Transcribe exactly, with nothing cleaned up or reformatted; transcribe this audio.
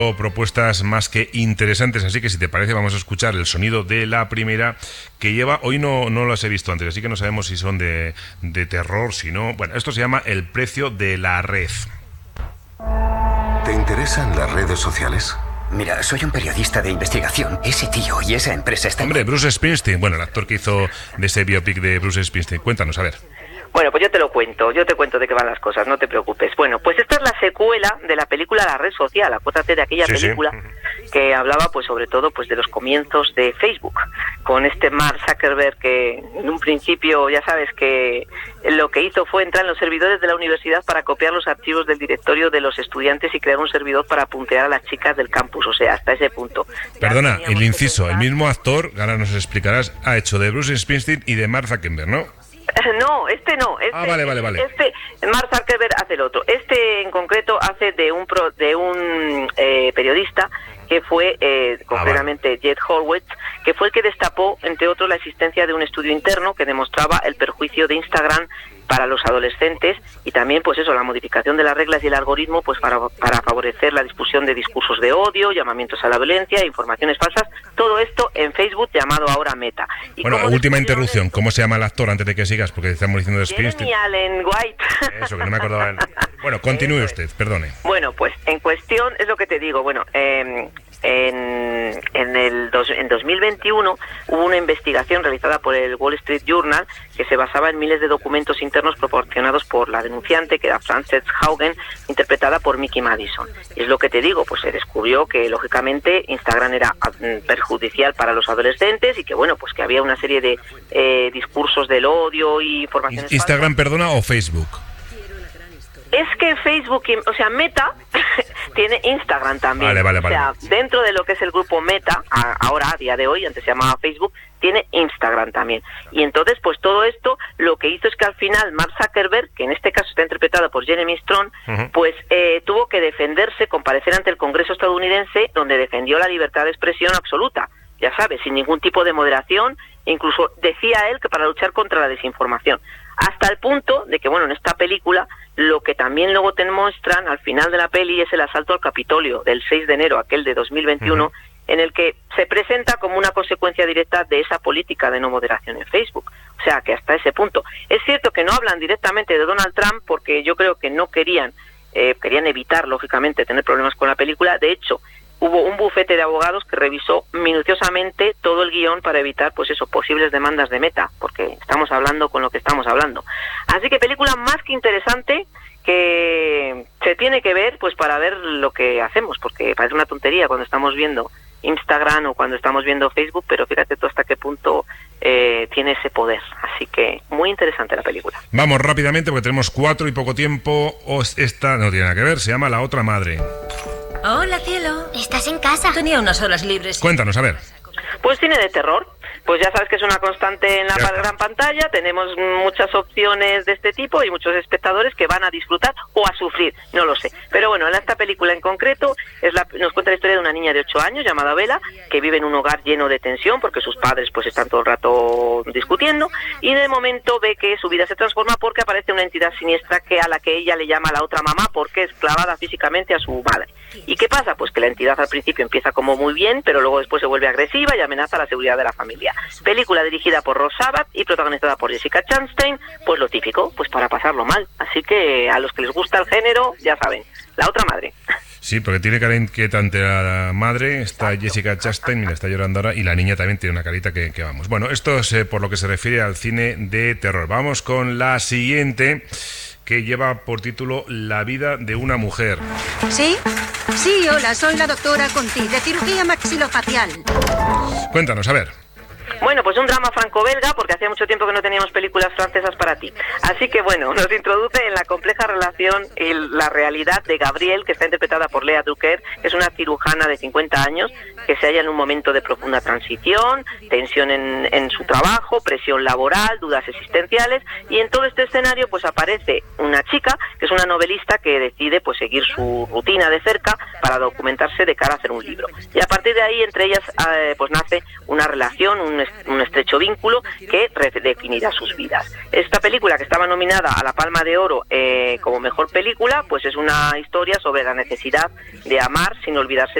Propuestas más que interesantes, así que si te parece vamos a escuchar el sonido de la primera que lleva, hoy no, no las he visto antes, así que no sabemos si son de, de terror, si no. Bueno, esto se llama El precio de la red. ¿Te interesan las redes sociales? Mira, soy un periodista de investigación. Ese tío y esa empresa están... Hombre, Bruce Springsteen, bueno, el actor que hizo de ese biopic de Bruce Springsteen. Cuéntanos, a ver. Bueno, pues yo te lo cuento, yo te cuento de qué van las cosas, no te preocupes. Bueno, pues esta es la secuela de la película La Red Social, acuérdate de aquella sí, película sí. que hablaba pues sobre todo pues de los comienzos de Facebook, con este Mark Zuckerberg que en un principio ya sabes que lo que hizo fue entrar en los servidores de la universidad para copiar los archivos del directorio de los estudiantes y crear un servidor para puntear a las chicas del campus, o sea, hasta ese punto. Perdona, el inciso, el mismo actor, ahora nos explicarás, ha hecho de Bruce Springsteen y de Mark Zuckerberg, ¿no? No, este no. Este, ah, vale, vale, vale. Este, Mark Zuckerberg hace el otro. Este en concreto hace de un pro, de un eh, periodista que fue, eh, concretamente ah, vale. Jed Horowitz, que fue el que destapó, entre otros, la existencia de un estudio interno que demostraba el perjuicio de Instagram para los adolescentes y también, pues eso, la modificación de las reglas y el algoritmo, pues para, para favorecer la difusión de discursos de odio, llamamientos a la violencia, informaciones falsas, todo esto en Facebook, llamado ahora Meta. Y bueno, última interrupción, ¿cómo se llama el actor antes de que sigas? Porque estamos diciendo de Springsteen. Jeremy Allen White. Eso, que no me acordaba. El... Bueno, continúe usted, perdone. Bueno, pues en cuestión, es lo que te digo, bueno, eh, en, en el dos, en dos mil veintiuno hubo una investigación realizada por el Wall Street Journal que se basaba en miles de documentos internos proporcionados por la denunciante, que era Frances Haugen, interpretada por Mickey Madison. Y es lo que te digo, pues se descubrió que lógicamente Instagram era perjudicial para los adolescentes y que bueno, pues que había una serie de eh, discursos del odio y informaciones Instagram, falsas. Perdona, o Facebook. Es que Facebook, o sea, Meta tiene Instagram también. Vale, vale, vale. O sea, dentro de lo que es el grupo Meta, a, ahora, a día de hoy, antes se llamaba Facebook, tiene Instagram también. Y entonces, pues todo esto, lo que hizo es que al final Mark Zuckerberg, que en este caso está interpretado por Jeremy Strong, uh-huh. pues eh, tuvo que defenderse, comparecer ante el Congreso estadounidense, donde defendió la libertad de expresión absoluta, ya sabes, sin ningún tipo de moderación, e incluso decía él que para luchar contra la desinformación. Hasta el punto de que, bueno, en esta película, lo que también luego te muestran al final de la peli es el asalto al Capitolio del seis de enero, aquel de dos mil veintiuno, uh-huh. en el que se presenta como una consecuencia directa de esa política de no moderación en Facebook. O sea, que hasta ese punto. Es cierto que no hablan directamente de Donald Trump porque yo creo que no querían, eh, querían evitar, lógicamente, tener problemas con la película. De hecho, hubo un bufete de abogados que revisó minuciosamente todo el guión para evitar, pues eso, posibles demandas de Meta, porque estamos hablando con lo que estamos hablando. Así que película más que interesante, que se tiene que ver, pues para ver lo que hacemos, porque parece una tontería cuando estamos viendo Instagram o cuando estamos viendo Facebook, pero fíjate tú hasta qué punto eh, tiene ese poder. Así que muy interesante la película. Vamos rápidamente porque tenemos cuatro y poco tiempo. O esta no tiene nada que ver, se llama La Otra Madre. Hola, cielo. ¿Estás en casa? Tenía unas horas libres. Cuéntanos, a ver. Pues cine de terror. Pues ya sabes que es una constante en la gran pantalla, tenemos muchas opciones de este tipo y muchos espectadores que van a disfrutar o a sufrir, no lo sé. Pero bueno, en esta película en concreto es la, nos cuenta la historia de una niña de ocho años llamada Bella, que vive en un hogar lleno de tensión porque sus padres pues están todo el rato discutiendo y de momento ve que su vida se transforma porque aparece una entidad siniestra que a la que ella le llama la otra mamá porque es clavada físicamente a su madre. ¿Y qué pasa? Pues que la entidad al principio empieza como muy bien, pero luego después se vuelve agresiva y amenaza la seguridad de la familia. Película dirigida por Ross Sabat y protagonizada por Jessica Chastain, pues lo típico, pues para pasarlo mal. Así que a los que les gusta el género, ya saben, La Otra Madre. Sí, porque tiene cara inquietante la madre, está Jessica Chastain, mira, está llorando ahora, y la niña también tiene una carita que, que vamos. Bueno, esto es eh, por lo que se refiere al cine de terror. Vamos con la siguiente, que lleva por título La vida de una mujer. ¿Sí? Sí, hola, soy la doctora Conti, de cirugía maxilofacial. Cuéntanos, a ver. Bueno, pues un drama franco-belga, porque hacía mucho tiempo que no teníamos películas francesas para ti. Así que bueno, nos introduce en la compleja relación y la realidad de Gabrielle, que está interpretada por Lea Drucker, que es una cirujana de cincuenta años, que se halla en un momento de profunda transición, tensión en, en su trabajo, presión laboral, dudas existenciales, y en todo este escenario pues aparece una chica, que es una novelista que decide pues seguir su rutina de cerca para documentarse de cara a hacer un libro. Y a partir de ahí, entre ellas, eh, pues nace una relación, un un estrecho vínculo que redefinirá sus vidas. Esta película, que estaba nominada a la Palma de Oro eh, como mejor película, pues es una historia sobre la necesidad de amar sin olvidarse